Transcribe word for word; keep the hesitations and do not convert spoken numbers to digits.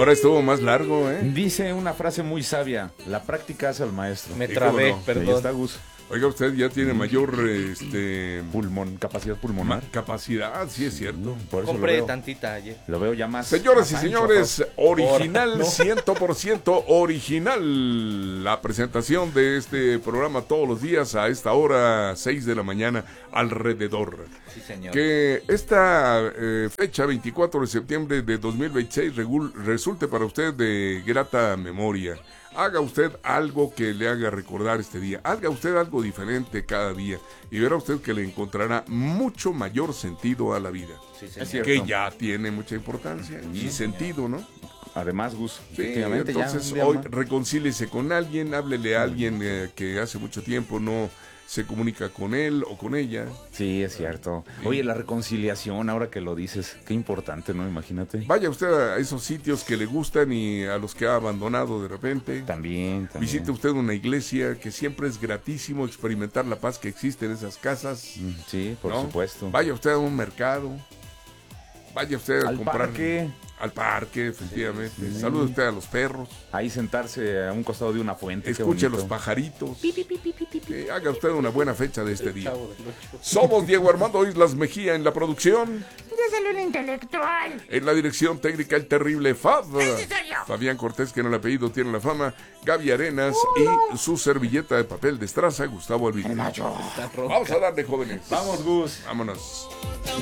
Ahora estuvo más largo, ¿eh? Dice una frase muy sabia, la práctica hace al maestro. Me Sí, trabé, cómo no. perdón. Ahí está, Gus. Oiga, usted ya tiene mayor este Pulmón, capacidad ma- pulmonar. capacidad, sí es cierto. Por eso lo Compré veo, tantita ayer. lo veo ya más. Señoras y más ancho, señores, original, ¿no? cien por ciento original. La presentación de este programa todos los días a esta hora, seis de la mañana, alrededor. Sí, señor. Que esta eh, fecha, veinticuatro de septiembre de dos mil veintiséis, regul- resulte para usted de grata memoria. Haga usted algo que le haga recordar este día. Haga usted algo diferente cada día. Y verá usted que le encontrará mucho mayor sentido a la vida. Sí, Es señor. cierto. Que ya tiene mucha importancia y sentido, ¿no? Además, Gus, Sí, efectivamente, ya entonces un día hoy más. reconcíliese con alguien, háblele a alguien eh, que hace mucho tiempo no se comunica con él o con ella. Sí, es cierto. Oye, la reconciliación, ahora que lo dices, qué importante, ¿no? Imagínate. Vaya usted a esos sitios que le gustan y a los que ha abandonado de repente. También, también. Visite usted una iglesia, que siempre es gratísimo experimentar la paz que existe en esas casas. Mm, Sí, por ¿no? supuesto. Vaya usted a un mercado. Vaya usted a Al comprar. parque. Al parque, efectivamente. Sí, sí. Salude usted a los perros. Ahí sentarse a un costado de una fuente. qué Escuche a los bonito. pajaritos. Sí, haga usted una buena fecha de este día. Somos Diego Armando Islas Mejía en la producción. Desde lo intelectual. En la dirección técnica, el terrible Fab. Ese soy yo. Fabián Cortés, que en el apellido tiene la fama. Gaby Arenas y su servilleta de papel de estraza, Gustavo Alvito. Macho. Vamos a darle, jóvenes. Vamos, Gus. Vámonos.